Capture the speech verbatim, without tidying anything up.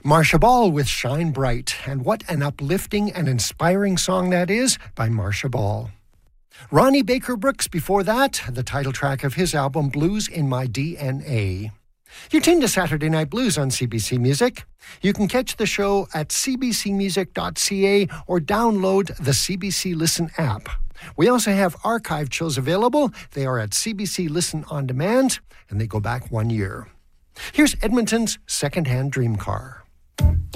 Marcia Ball with Shine Bright, and what an uplifting and inspiring song that is by Marcia Ball. Ronnie Baker Brooks before that, the title track of his album Blues in My D N A. You're tuned to Saturday Night Blues on C B C Music. You can catch the show at c b c music dot c a or download the C B C Listen app. We also have archived shows available. They are at C B C Listen On Demand, and they go back one year. Here's Edmonton's second-hand dream car.